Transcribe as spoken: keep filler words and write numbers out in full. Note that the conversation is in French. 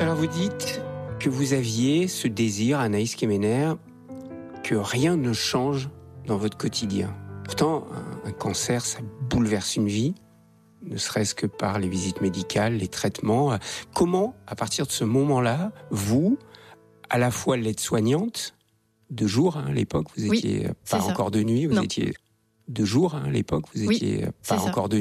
Alors vous dites que vous aviez ce désir, Anaïs Kemener, que rien ne change dans votre quotidien. Pourtant, un, un cancer, ça bouleverse une vie, ne serait-ce que par les visites médicales, les traitements. Comment, à partir de ce moment-là, vous, à la fois l'aide-soignante, de jour hein, à l'époque, vous étiez oui, pas encore de nuit, vous non. étiez de jour hein, à l'époque, vous oui, étiez pas encore de nuit.